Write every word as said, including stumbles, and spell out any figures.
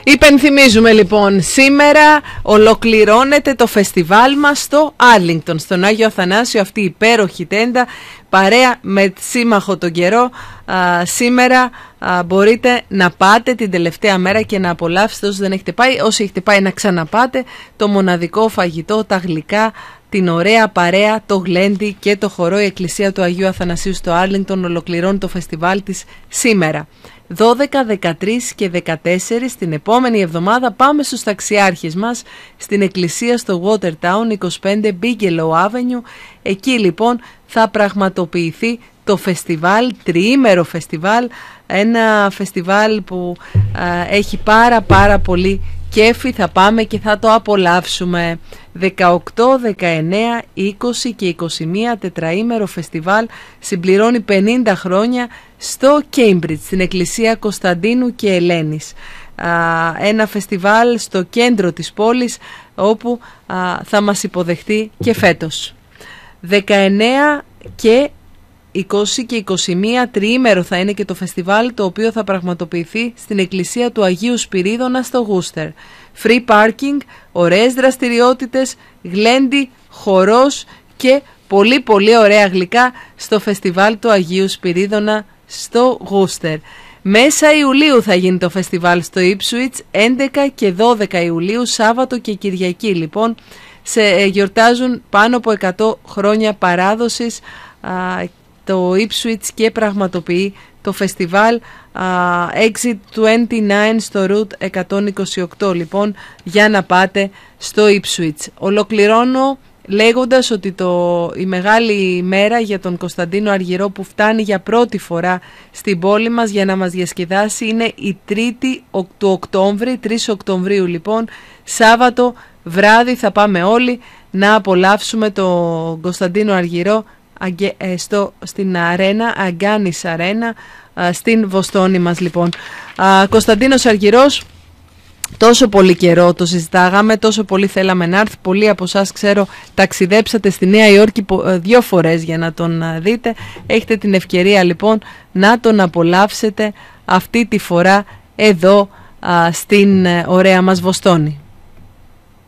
Υπενθυμίζουμε λοιπόν, σήμερα ολοκληρώνεται το φεστιβάλ μας στο Άρλινγκτον, στον Άγιο Αθανάσιο, αυτή η υπέροχη τέντα, παρέα με σύμμαχο τον καιρό. Α, σήμερα α, μπορείτε να πάτε την τελευταία μέρα και να απολαύσετε όσοι δεν έχετε πάει, όσοι έχετε πάει να ξαναπάτε, το μοναδικό φαγητό, τα γλυκά, την ωραία παρέα, το γλέντι και το χορό. Η Εκκλησία του Αγίου Αθανασίου στο Άρλινγκτον ολοκληρώνει το φεστιβάλ της σήμερα. δώδεκα, δεκατρείς και δεκατέσσερις την επόμενη εβδομάδα πάμε στους ταξιάρχες μας στην εκκλησία στο Watertown, είκοσι πέντε Bigelow Avenue. Εκεί λοιπόν θα πραγματοποιηθεί το φεστιβάλ, τριήμερο φεστιβάλ, ένα φεστιβάλ που α, έχει πάρα πάρα πολύ κέφι. Θα πάμε και θα το απολαύσουμε. Δεκαοκτώ, δεκαεννέα, είκοσι και είκοσι ένα τετραήμερο φεστιβάλ συμπληρώνει πενήντα χρόνια στο Cambridge, στην εκκλησία Κωνσταντίνου και Ελένης. Α, ένα φεστιβάλ στο κέντρο της πόλης, όπου α, θα μας υποδεχτεί και φέτος. Δεκαεννέα και είκοσι και είκοσι ένα τριήμερο θα είναι και το φεστιβάλ, το οποίο θα πραγματοποιηθεί στην εκκλησία του Αγίου Σπυρίδωνα στο Γούστερ. Free parking, ωραίες δραστηριότητες, γλέντι, χορός και πολύ πολύ ωραία γλυκά στο φεστιβάλ του Αγίου Σπυρίδωνα στο Γούστερ. Μέσα Ιουλίου θα γίνει το φεστιβάλ στο Ipswich, έντεκα και δώδεκα Ιουλίου, Σάββατο και Κυριακή λοιπόν. Σε, ε, γιορτάζουν πάνω από εκατό χρόνια παράδοσης α, το Ipswich και πραγματοποιεί το φεστιβάλ. uh, Exit είκοσι εννέα στο Route εκατόν είκοσι οκτώ λοιπόν, για να πάτε στο Ipswich. Ολοκληρώνω λέγοντας ότι το, η μεγάλη μέρα για τον Κωνσταντίνο Αργυρό, που φτάνει για πρώτη φορά στην πόλη μας για να μας διασκεδάσει, είναι η Τρίτη του Οκτώβρη, τρεις Οκτωβρίου λοιπόν, Σάββατο βράδυ. Θα πάμε όλοι να απολαύσουμε τον Κωνσταντίνο Αργυρό στο, στην αρένα, Αγκάνης Αρένα, στην Βοστόνη μας λοιπόν. Α, Κωνσταντίνος Αργυρός, τόσο πολύ καιρό το συζητάγαμε, τόσο πολύ θέλαμε να έρθει. Πολλοί από εσάς ξέρω ταξιδέψατε στη Νέα Υόρκη δύο φορές για να τον δείτε. Έχετε την ευκαιρία λοιπόν να τον απολαύσετε αυτή τη φορά εδώ α, στην ωραία μας Βοστόνη.